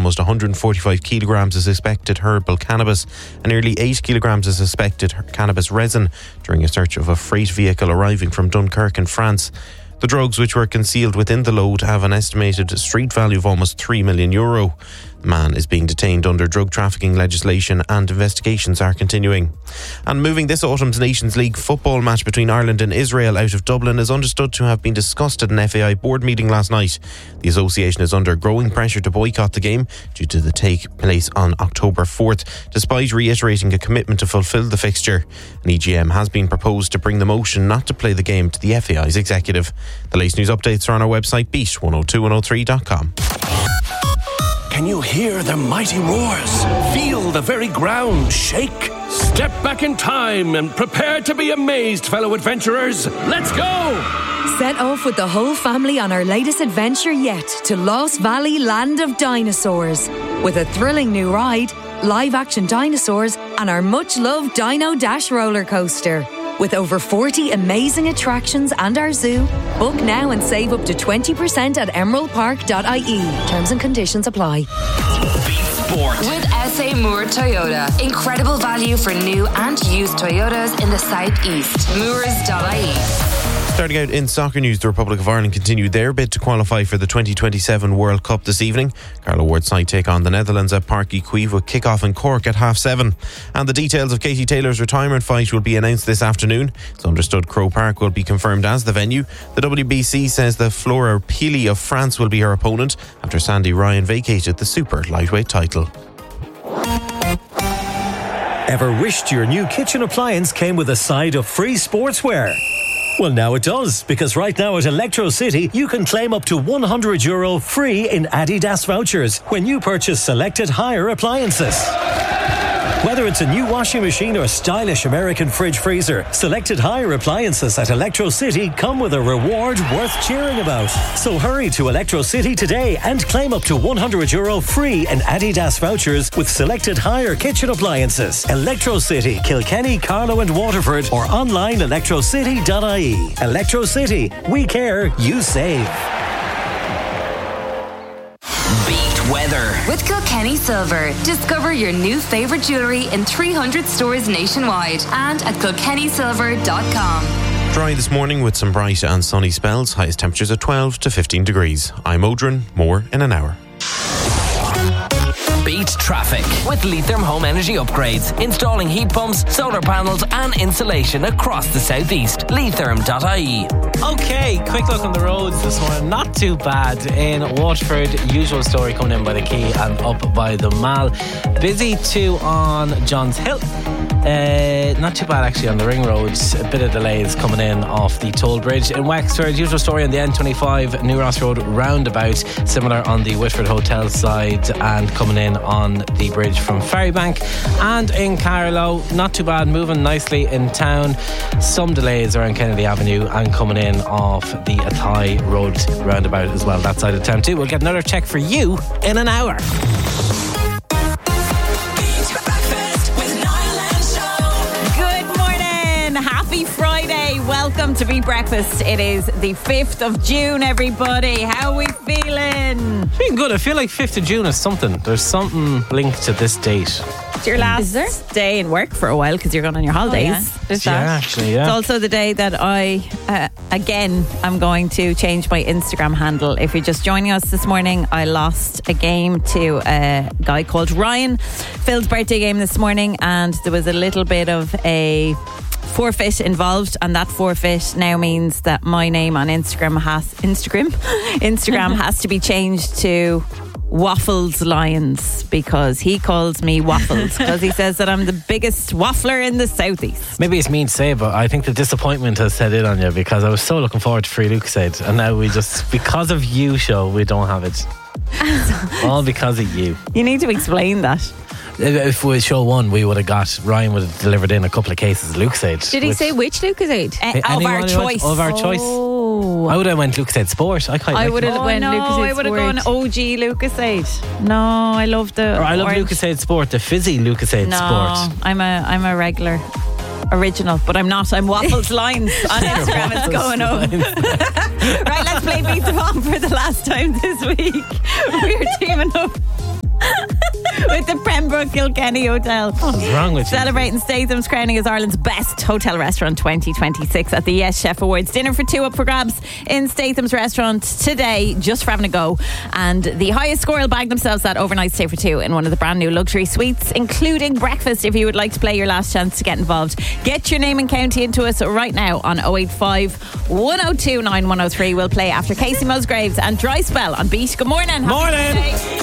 almost 145 kilograms of suspected herbal cannabis and nearly 8 kilograms of suspected cannabis resin during a search of a freight vehicle arriving from Dunkirk in France. The drugs, which were concealed within the load, have an estimated street value of almost €3 million. The man is being detained under drug trafficking legislation and investigations are continuing. And moving, this autumn's Nations League football match between Ireland and Israel out of Dublin is understood to have been discussed at an FAI board meeting last night. The association is under growing pressure to boycott the game due to the take place on October 4th, despite reiterating a commitment to fulfil the fixture. An EGM has been proposed to bring the motion not to play the game to the FAI's executive. The latest news updates are on our website, beat102103.com. Can you hear the mighty roars? Feel the very ground shake? Step back in time and prepare to be amazed, fellow adventurers. Let's go! Set off with the whole family on our latest adventure yet to Lost Valley Land of Dinosaurs. With a thrilling new ride, live-action dinosaurs and our much-loved Dino Dash roller coaster. With over 40 amazing attractions and our zoo, book now and save up to 20% at emeraldpark.ie. Terms and conditions apply. Beat Sport with SA Moore Toyota. Incredible value for new and used Toyotas in the southeast. Moores.ie. Starting out in soccer news, the Republic of Ireland continued their bid to qualify for the 2027 World Cup this evening. Carlo Ward's side take on the Netherlands at Parc y Cuivre with kick-off in Cork at 7:30. And the details of Katie Taylor's retirement fight will be announced this afternoon. It's understood Croke Park will be confirmed as the venue. The WBC says that Flora Pili of France will be her opponent after Sandy Ryan vacated the super lightweight title. Ever wished your new kitchen appliance came with a side of free sportswear? Well, now it does, because right now at Electro City, you can claim up to €100 free in Adidas vouchers when you purchase selected hire appliances. Whether it's a new washing machine or stylish American fridge freezer, selected hire appliances at Electro City come with a reward worth cheering about. So hurry to Electro City today and claim up to €100 free in Adidas vouchers with selected hire kitchen appliances. Electro City, Kilkenny, Carlow and Waterford, or online electrocity.ie. Electro City, we care, you save. Weather with Kilkenny Silver. Discover your new favourite jewellery in 300 stores nationwide and at kilkennysilver.com. Dry this morning with some bright and sunny spells. Highest temperatures at 12 to 15 degrees. I'm Odrin. More in an hour. Beat traffic with Leitrim Home Energy Upgrades. Installing heat pumps, solar panels and insulation across the southeast. Leitrim.ie. Okay, quick look on the roads this morning. Not too bad in Waterford. Usual story coming in by the Quay and up by the Mall. Busy too on Johns Hill. Not too bad actually on the ring roads. A bit of delays coming in off the toll bridge. In Wexford, usual story on the N25 New Ross Road roundabout. Similar on the Whitford Hotel side and coming in on the bridge from Ferrybank. And in Carlow, not too bad, moving nicely in town. Some delays around Kennedy Avenue and coming in off the Athy Road roundabout as well, that side of town too. We'll get another check for you in an hour. Happy Friday. Welcome to Beat Breakfast. It is the 5th of June, everybody. How are we feeling? Feeling good. I feel like 5th of June is something. There's something linked to this date. It's your last day in work for a while because you're going on your holidays. There's that. Actually, yeah. It's also the day that I, again, I'm going to change my Instagram handle. If you're just joining us this morning, I lost a game to a guy called Ryan. Phil's birthday game this morning, and there was a little bit of a forfeit involved, and that forfeit now means that my name on Instagram has to be changed to Waffles Lions, because he calls me Waffles because he says that I'm the biggest waffler in the southeast. Maybe it's mean to say, but I think the disappointment has set in on you, because I was so looking forward to Free Lucasade, and now we just, because of you, show we don't have it. All because of you. You need to explain that. If we show one, we would have got, Ryan would have delivered in a couple of cases of Lucasade. Did he say which Lucasade? Of our choice. Of our choice. I would have went Lucasade Sport. I would have went Lucasade Sport. I would have gone OG Lucasade. No, I love the I love Lucasade Sport, the fizzy Lucasade Sport. I'm a regular original, but I'm not. I'm Waffles Lines on Instagram. It's going up. Right, let's play Beat the Bomb for the last time this week. We're teaming up Meadowbrook Kilkenny Hotel. What's wrong with you? Celebrating Statham's crowning as Ireland's best hotel restaurant 2026 at the Yes Chef Awards. Dinner for two up for grabs in Statham's restaurant today, just for having a go. And the highest score will bag themselves that overnight stay for two in one of the brand new luxury suites, including breakfast. If you would like to play, your last chance to get involved. Get your name and county into us right now on 085 102 9103. We'll play after Casey Musgraves and Dry Spell on Beat. Good morning. Morning.